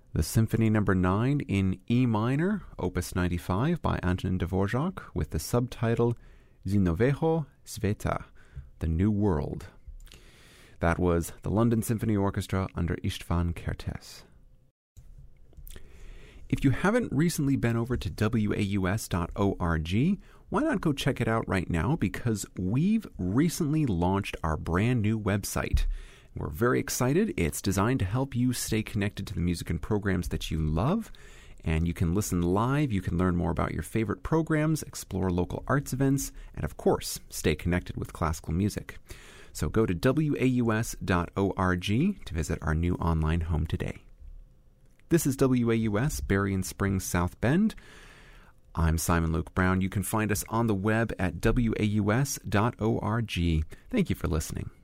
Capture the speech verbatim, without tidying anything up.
The Symphony Number nine in E minor, Opus ninety-five by Antonin Dvorak, with the subtitle Z Nového Světa, The New World. That was the London Symphony Orchestra under István Kertész. If you haven't recently been over to W A U S dot org, why not go check it out right now, because we've recently launched our brand new website. We're very excited. It's designed to help you stay connected to the music and programs that you love, and you can listen live, you can learn more about your favorite programs, explore local arts events, and of course, stay connected with classical music. So go to W A U S dot org to visit our new online home today. This is W A U S, Berrien Springs, South Bend. I'm Simon Luke Brown. You can find us on the web at W A U S dot org. Thank you for listening.